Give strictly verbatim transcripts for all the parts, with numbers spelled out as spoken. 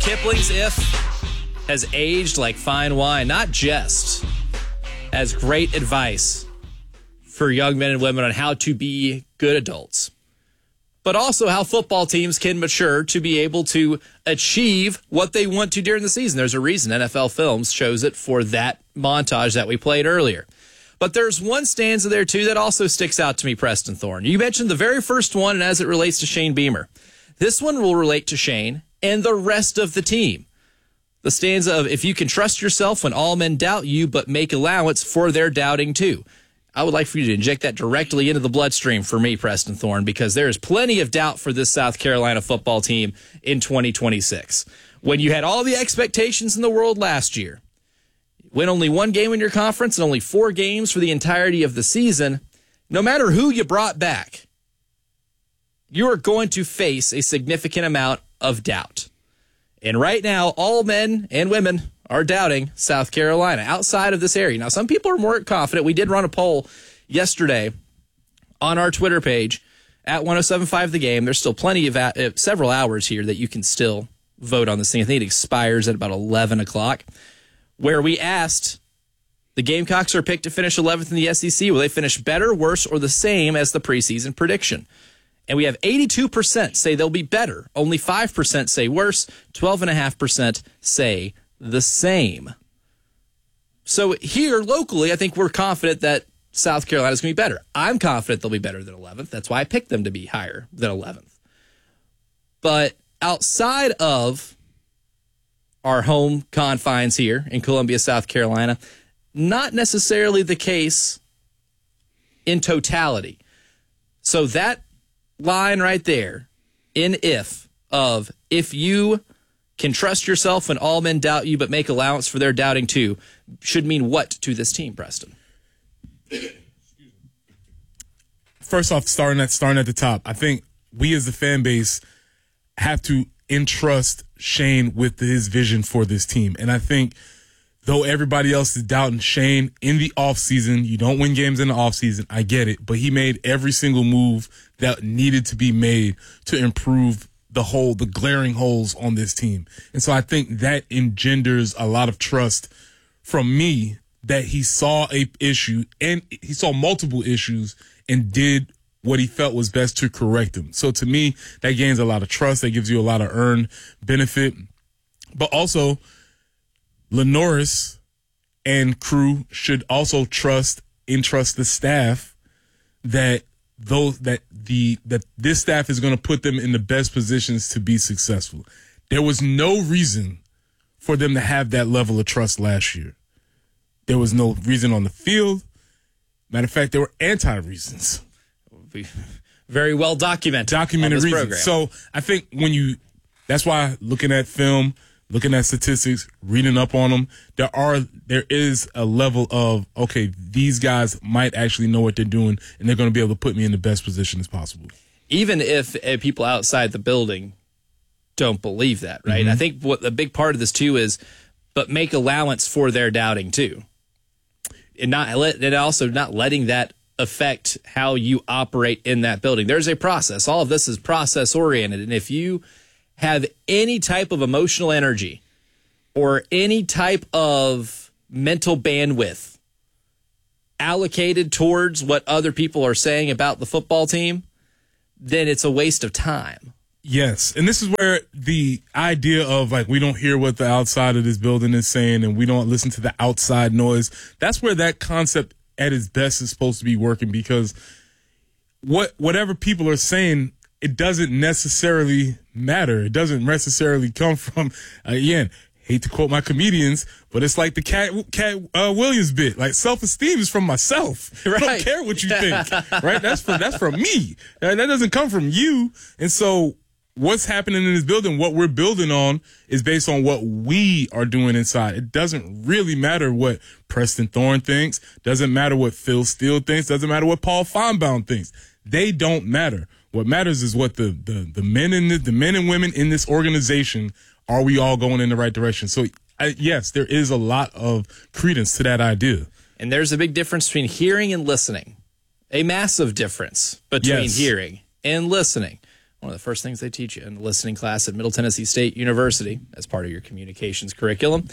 Kipling's If has aged like fine wine, not just as great advice for young men and women on how to be good adults, but also how football teams can mature to be able to achieve what they want to during the season. There's a reason N F L Films chose it for that montage that we played earlier. But there's one stanza there, too, that also sticks out to me, Preston Thorne. You mentioned the very first one, and as it relates to Shane Beamer. This one will relate to Shane and the rest of the team. The stanza of, if you can trust yourself when all men doubt you, but make allowance for their doubting, too. I would like for you to inject that directly into the bloodstream for me, Preston Thorne, because there is plenty of doubt for this South Carolina football team in twenty twenty-six. When you had all the expectations in the world last year, win only one game in your conference and only four games for the entirety of the season, no matter who you brought back, you are going to face a significant amount of doubt. And right now, all men and women are doubting South Carolina outside of this area. Now, some people are more confident. We did run a poll yesterday on our Twitter page at one oh seven point five The Game. There's still plenty of uh, several hours here that you can still vote on this thing. I think it expires at about eleven o'clock. Where we asked, the Gamecocks are picked to finish eleventh in the S E C. Will they finish better, worse, or the same as the preseason prediction? And we have eighty-two percent say they'll be better. Only five percent say worse. twelve point five percent say the same. So here, locally, I think we're confident that South Carolina is going to be better. I'm confident they'll be better than eleventh. That's why I picked them to be higher than eleventh. But outside of our home confines here in Columbia, South Carolina, not necessarily the case in totality. So that line right there in if of if you can trust yourself when all men doubt you but make allowance for their doubting too should mean what to this team, Preston? First off, starting at starting at the top, I think we as the fan base have to entrust Shane with his vision for this team. And I think though everybody else is doubting Shane in the offseason, you don't win games in the offseason, I get it. But he made every single move that needed to be made to improve the hole, the glaring holes on this team. And so I think that engenders a lot of trust from me that he saw a issue and he saw multiple issues and did what he felt was best to correct them. So to me, that gains a lot of trust. That gives you a lot of earned benefit. But also, Lenoris and crew should also trust, entrust the staff that those that the that this staff is going to put them in the best positions to be successful. There was no reason for them to have that level of trust last year. There was no reason on the field. Matter of fact, there were anti-reasons. Very well documented. Documented reasons. Program. So I think when you, that's why looking at film, looking at statistics, reading up on them, there are, there is a level of, okay, these guys might actually know what they're doing and they're going to be able to put me in the best position as possible. Even if uh, people outside the building don't believe that, right? Mm-hmm. I think what a big part of this too is, but make allowance for their doubting too. And not let, and also not letting that affect how you operate in that building. There's a process. All of this is process oriented. And if you have any type of emotional energy or any type of mental bandwidth allocated towards what other people are saying about the football team, then it's a waste of time. Yes. And this is where the idea of like, we don't hear what the outside of this building is saying and we don't listen to the outside noise. That's where that concept at its best is supposed to be working, because what whatever people are saying, it doesn't necessarily matter. It doesn't necessarily come from, uh, again, hate to quote my comedians, but it's like the Cat, Cat uh, Williams bit. Like, self-esteem is from myself. Right. I don't care what you think. Right? That's from, that's from me. Uh, that doesn't come from you. And so what's happening in this building, what we're building on, is based on what we are doing inside. It doesn't really matter what Preston Thorne thinks. Doesn't matter what Phil Steele thinks. Doesn't matter what Paul Feinbaum thinks. They don't matter. What matters is what the, the, the men in the, the men and women in this organization, are we all going in the right direction? So I, yes, there is a lot of credence to that idea. And there's a big difference between hearing and listening. A massive difference between yes. hearing and listening. One of the first things they teach you in the listening class at Middle Tennessee State University as part of your communications curriculum.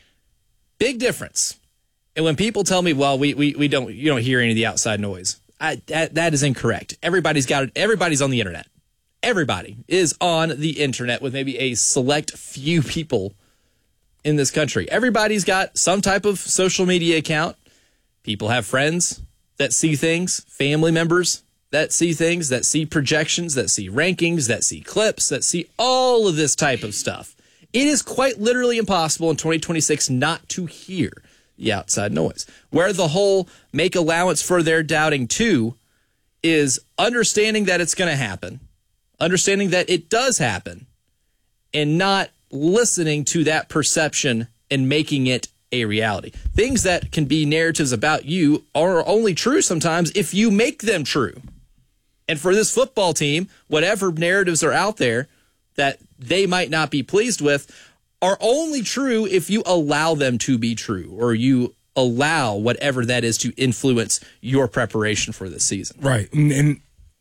Big difference. And when people tell me, well, we we, we don't you don't hear any of the outside noise, I, that, that is incorrect. Everybody's got it. Everybody's on the internet. Everybody is on the internet with maybe a select few people in this country. Everybody's got some type of social media account. People have friends that see things, family members that see things, that see projections, that see rankings, that see clips, that see all of this type of stuff. It is quite literally impossible in twenty twenty-six not to hear the outside noise. Where the whole make allowance for their doubting too is understanding that it's going to happen, understanding that it does happen, and not listening to that perception and making it a reality. Things that can be narratives about you are only true sometimes if you make them true. And for this football team, whatever narratives are out there that they might not be pleased with are only true if you allow them to be true, or you allow whatever that is to influence your preparation for this season. Right. And, and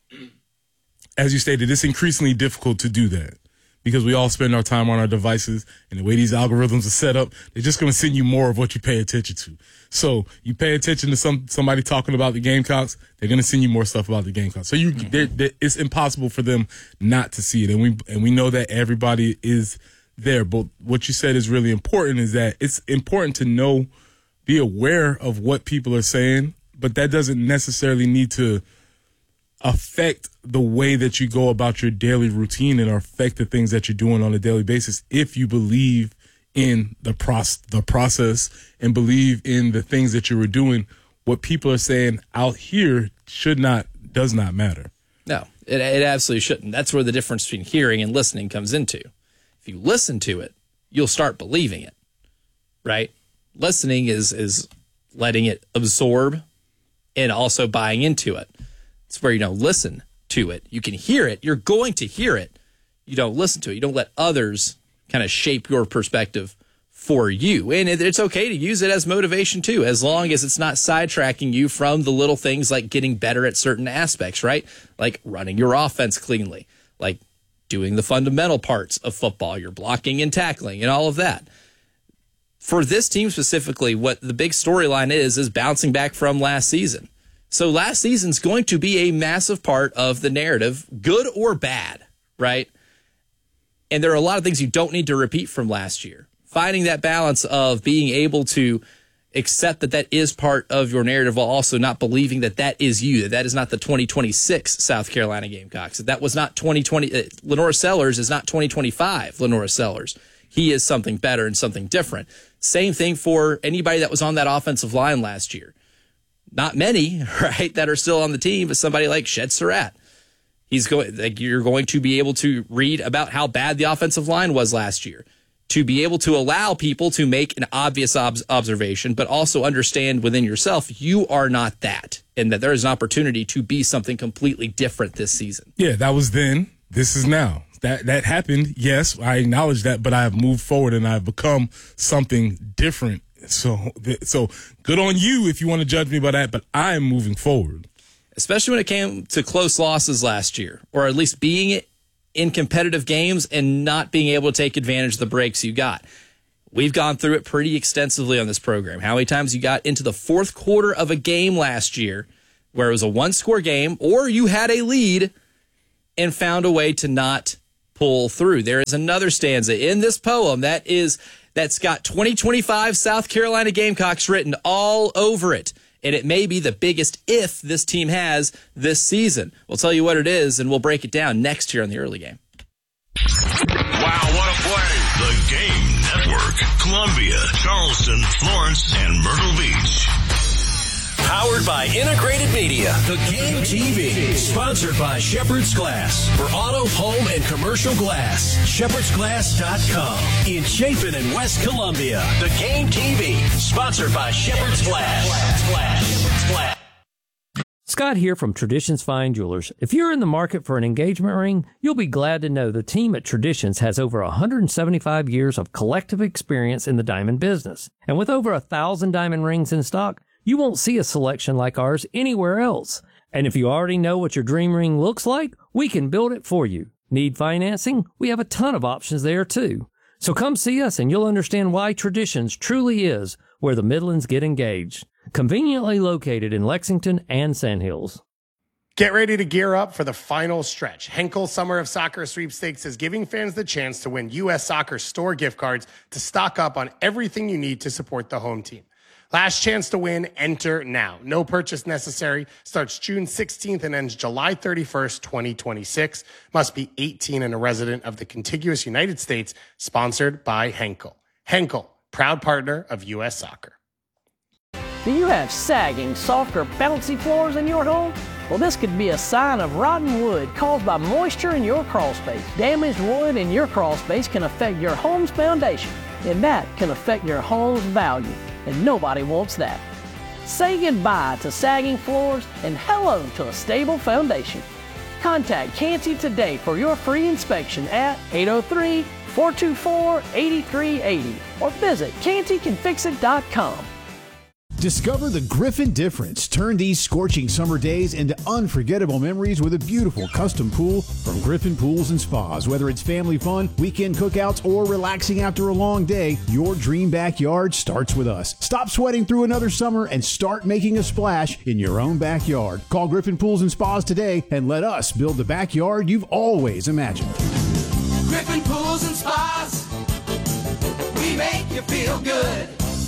as you stated, it's increasingly difficult to do that because we all spend our time on our devices, and the way these algorithms are set up, they're just going to send you more of what you pay attention to. So you pay attention to some somebody talking about the Gamecocks, they're going to send you more stuff about the Gamecocks. So you, they're, they're, it's impossible for them not to see it. And we, and we know that everybody is there. But what you said is really important, is that it's important to know, be aware of what people are saying, but that doesn't necessarily need to affect the way that you go about your daily routine and affect the things that you're doing on a daily basis if you believe in the process, the process and believe in the things that you were doing. What people are saying out here should not, does not matter. No, it, it absolutely shouldn't. That's where the difference between hearing and listening comes into. If you listen to it, you'll start believing it, right? Listening is is letting it absorb and also buying into it. It's where you don't listen to it. You can hear it. You're going to hear it. You don't listen to it. You don't let others kind of shape your perspective for you. And it, it's okay to use it as motivation too, as long as it's not sidetracking you from the little things like getting better at certain aspects, right? Like running your offense cleanly, like doing the fundamental parts of football, your blocking and tackling and all of that. For this team specifically, what the big storyline is, is bouncing back from last season. So last season's going to be a massive part of the narrative, good or bad, right? And there are a lot of things you don't need to repeat from last year. Finding that balance of being able to accept that that is part of your narrative while also not believing that that is you, that that is not the twenty twenty-six South Carolina Gamecocks, that that was not twenty twenty. Uh, Lenora Sellers is not twenty twenty-five Lenora Sellers. He is something better and something different. Same thing for anybody that was on that offensive line last year. Not many, right, that are still on the team, but somebody like Shed Surratt. He's going, like, you're going to be able to read about how bad the offensive line was last year, to be able to allow people to make an obvious ob- observation, but also understand within yourself you are not that, and that there is an opportunity to be something completely different this season. Yeah, that was then. This is now. That that happened. Yes, I acknowledge that, but I have moved forward and I've become something different. So, so good on you if you want to judge me by that, but I am moving forward. Especially when it came to close losses last year, or at least being in competitive games and not being able to take advantage of the breaks you got. We've gone through it pretty extensively on this program. How many times you got into the fourth quarter of a game last year where it was a one-score game, or you had a lead and found a way to not pull through. There is another stanza in this poem that is that's got twenty twenty-five South Carolina Gamecocks written all over it. And it may be the biggest if this team has this season. We'll tell you what it is, and we'll break it down next year on the early game. Wow, what a play. The Game Network. Columbia, Charleston, Florence, and Myrtle Beach. Powered by Integrated Media. The Game T V. Sponsored by Shepherd's Glass. For auto, home, and commercial glass. Shepherds Glass dot com. In Chapin and West Columbia. The Game T V. Sponsored by Shepherd's Glass. Glass, Glass, Shepherd's Glass. Scott here from Traditions Fine Jewelers. If you're in the market for an engagement ring, you'll be glad to know the team at Traditions has over one hundred seventy-five years of collective experience in the diamond business. And with over a thousand diamond rings in stock, you won't see a selection like ours anywhere else. And if you already know what your dream ring looks like, we can build it for you. Need financing? We have a ton of options there too. So come see us and you'll understand why Traditions truly is where the Midlands get engaged. Conveniently located in Lexington and Sandhills. Get ready to gear up for the final stretch. Henkel Summer of Soccer Sweepstakes is giving fans the chance to win U S Soccer store gift cards to stock up on everything you need to support the home team. Last chance to win, enter now. No purchase necessary. Starts June sixteenth and ends July thirty-first, twenty twenty-six. Must be eighteen and a resident of the contiguous United States. Sponsored by Henkel. Henkel, proud partner of U S Soccer. Do you have sagging, soft, or bouncy floors in your home? Well, this could be a sign of rotten wood caused by moisture in your crawl space. Damaged wood in your crawl space can affect your home's foundation, and that can affect your home's value, and nobody wants that. Say goodbye to sagging floors and hello to a stable foundation. Contact Canty today for your free inspection at eight oh three, four two four, eight three eight oh or visit canty can fix it dot com. Discover the Griffin difference. Turn these scorching summer days into unforgettable memories with a beautiful custom pool from Griffin Pools and Spas. Whether it's family fun, weekend cookouts, or relaxing after a long day, your dream backyard starts with us. Stop sweating through another summer and start making a splash in your own backyard. Call Griffin Pools and Spas today and let us build the backyard you've always imagined. Griffin Pools and Spas, we make you feel good.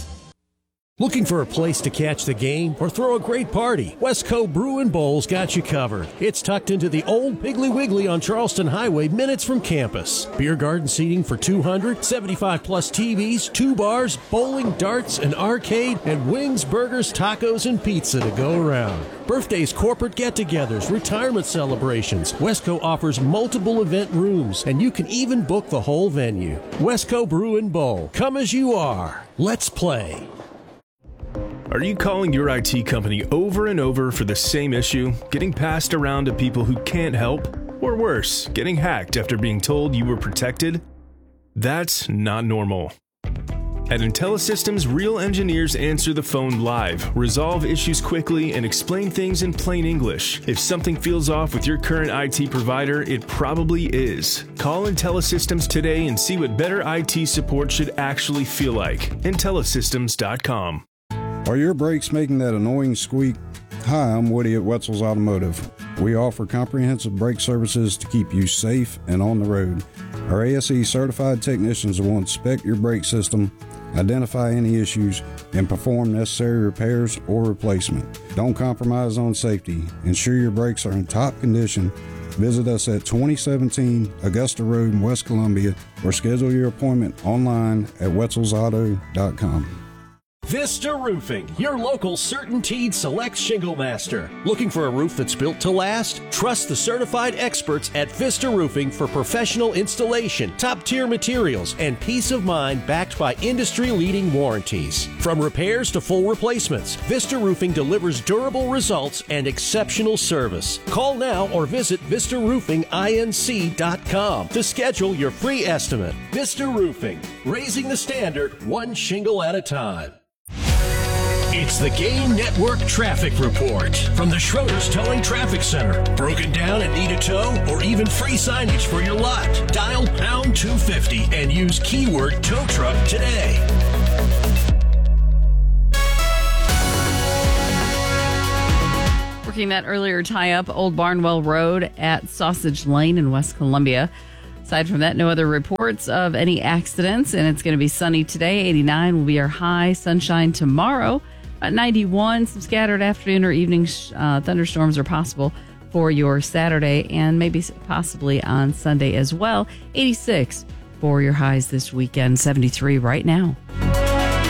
Looking for a place to catch the game or throw a great party? Westco Brew and Bowl's got you covered. It's tucked into the old Piggly Wiggly on Charleston Highway, minutes from campus. Beer garden seating for two hundred, seventy-five plus T Vs, two bars, bowling, darts, an arcade, and wings, burgers, tacos, and pizza to go around. Birthdays, corporate get-togethers, retirement celebrations. Westco offers multiple event rooms, and you can even book the whole venue. Westco Brew and Bowl. Come as you are. Let's play. Are you calling your I T company over and over for the same issue, getting passed around to people who can't help? Or worse, getting hacked after being told you were protected? That's not normal. At IntelliSystems, real engineers answer the phone live, resolve issues quickly, and explain things in plain English. If something feels off with your current I T provider, it probably is. Call IntelliSystems today and see what better I T support should actually feel like. IntelliSystems dot com. Are your brakes making that annoying squeak? Hi, I'm Woody at Wetzel's Automotive. We offer comprehensive brake services to keep you safe and on the road. Our A S E certified technicians will inspect your brake system, identify any issues, and perform necessary repairs or replacement. Don't compromise on safety. Ensure your brakes are in top condition. Visit us at twenty seventeen Augusta Road in West Columbia or schedule your appointment online at wetzels auto dot com. Vista Roofing, your local CertainTeed Select Shingle Master. Looking for a roof that's built to last? Trust the certified experts at Vista Roofing for professional installation, top-tier materials, and peace of mind backed by industry-leading warranties. From repairs to full replacements, Vista Roofing delivers durable results and exceptional service. Call now or visit vista roofing inc dot com to schedule your free estimate. Vista Roofing, raising the standard one shingle at a time. It's the Game Network Traffic Report from the Schroeder's Towing Traffic Center. Broken down and need a tow or even free signage for your lot? Dial pound two fifty and use keyword tow truck today. Working that earlier tie-up, Old Barnwell Road at Sausage Lane in West Columbia. Aside from that, no other reports of any accidents, and it's going to be sunny today. eighty-nine will be our high. Sunshine tomorrow. At ninety-one, some scattered afternoon or evening uh, thunderstorms are possible for your Saturday and maybe possibly on Sunday as well. eighty-six for your highs this weekend, seventy-three right now.